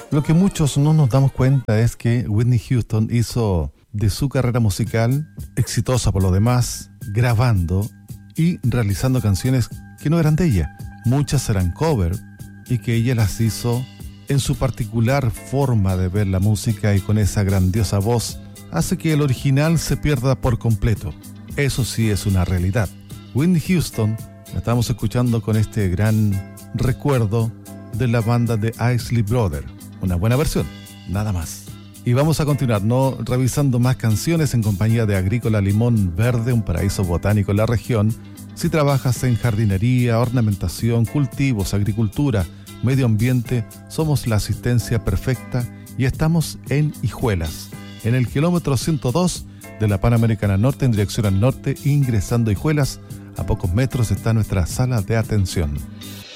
Lo que muchos no nos damos cuenta es que Whitney Houston hizo de su carrera musical, exitosa por lo demás, grabando y realizando canciones que no eran de ella. Muchas eran cover y que ella las hizo en su particular forma de ver la música, y con esa grandiosa voz hace que el original se pierda por completo. Eso sí es una realidad. Whitney Houston la estamos escuchando con este gran recuerdo de la banda de Isley Brothers. Una buena versión, nada más. Y vamos a continuar, ¿no?, revisando más canciones en compañía de Agrícola Limón Verde, un paraíso botánico en la región. Si trabajas en jardinería, ornamentación, cultivos, agricultura, medio ambiente, somos la asistencia perfecta y estamos en Hijuelas, en el kilómetro 102 de la Panamericana Norte, en dirección al norte, ingresando a Hijuelas. A pocos metros está nuestra sala de atención.